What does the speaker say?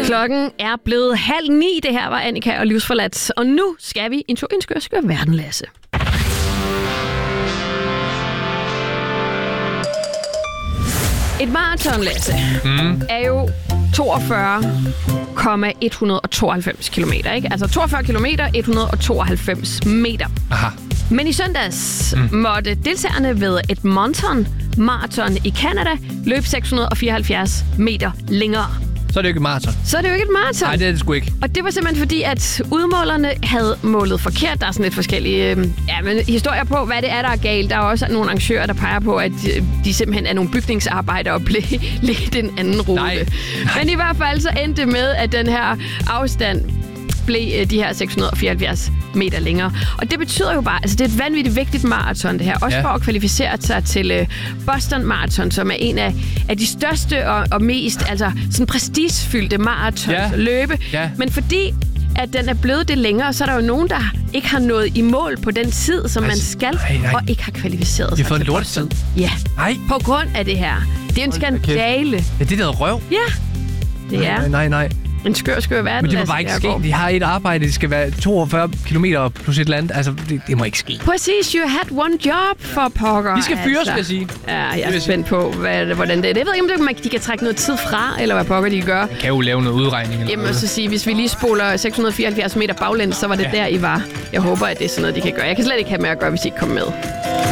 Klokken er blevet 8:30. Det her var Annika og Livsforladt. Og nu skal vi en tur i en skør verden, Lasse. Et maraton, Lasse, er jo 42,192 kilometer, ikke? Altså 42 kilometer, 192 meter. Aha. Men i søndags måtte deltagerne ved Edmonton Marathon i Canada løbe 674 meter længere. Så er det jo ikke et maraton. Så er det jo ikke et maraton. Nej, det er det sgu ikke. Og det var simpelthen fordi, at udmålerne havde målet forkert. Der er sådan lidt forskellige historier på, hvad det er, der er galt. Der er også nogle arrangører, der peger på, at de simpelthen er nogle bygningsarbejdere og blev lidt en anden rute. Nej. Men i hvert fald så endte det med, at den her afstand blev de her 674 meter længere. Og det betyder jo bare, altså det er et vanvittigt vigtigt maraton, det her. Også for at kvalificere sig til Boston Marathon, som er en af de største og mest sådan prestigefyldte maraton løbe. Ja. Men fordi at den er blevet det længere, så er der jo nogen, der ikke har nået i mål på den tid, som man skal, og ikke har kvalificeret sig. De har fået en lortetid. Ja, på grund af det her. Det er en skandale. Ja, det der røv. Ja, det er. Nej. En skør verden. Men det må bare ikke ske. De har et arbejde, det skal være 42 kilometer plus et eller andet. Altså, det må ikke ske. Præcis, you had one job for pokker. De skal fyres, skal jeg sige. Ja, jeg er spændt på, hvordan det er. Jeg ved ikke, om de kan trække noget tid fra, eller hvad pokker de kan gøre. Kan jo lave noget udregning. Jamen, så sige, hvis vi lige spoler 674 meter baglæns, så var det der, I var. Jeg håber, at det er sådan noget, de kan gøre. Jeg kan slet ikke have med at gøre, hvis I ikke kommer med.